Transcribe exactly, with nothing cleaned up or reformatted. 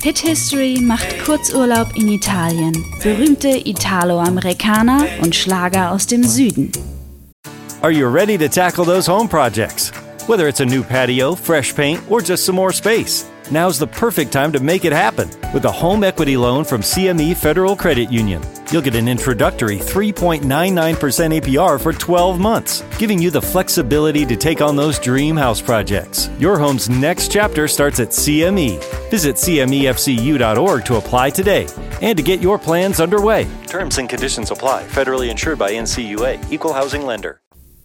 Hit History macht Kurzurlaub in Italien. Berühmte Italo-Amerikaner und Schlager aus dem Süden. Are you ready to tackle those home projects? Whether it's a new patio, fresh paint, or just some more space, now's the perfect time to make it happen with a home equity loan from C M E Federal Credit Union. You'll get an introductory three point nine nine percent A P R for twelve months, giving you the flexibility to take on those dream house projects. Your home's next chapter starts at C M E. Visit C M E F C U dot org to apply today and to get your plans underway. Terms and conditions apply. Federally insured by N C U A. Equal housing lender.